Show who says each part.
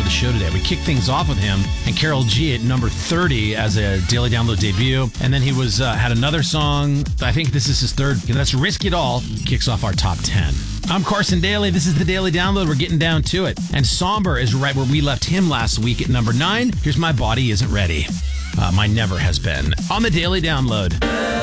Speaker 1: the show today. We kicked things off with him and Karol G at number 30 as a Daily Download debut. And then he was had another song. I think this is his third. That's Risk It All. Kicks off our top 10. I'm Carson Daly. This is the Daily Download. We're getting down to it. And Somber is right where we left him last week at number 9. Here's My Body Isn't Ready. My Never Has Been on the Daily Download.